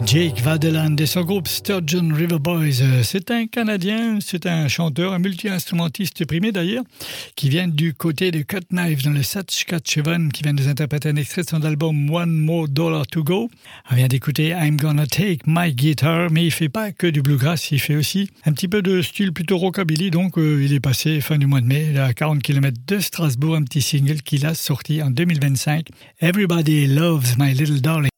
Jake Vadeland et son groupe Sturgeon River Boys. C'est un Canadien, c'est un chanteur, un multi-instrumentiste primé d'ailleurs, qui vient du côté de Cut Knife dans le Saskatchewan, qui vient de nous interpréter un extrait de son album One More Dollar to Go. On vient d'écouter I'm Gonna Take My Guitar, mais il fait pas que du bluegrass, il fait aussi un petit peu de style plutôt rockabilly, donc il est passé fin du mois de mai à 40 km de Strasbourg, un petit single qu'il a sorti en 2025, Everybody Loves My Little Darling.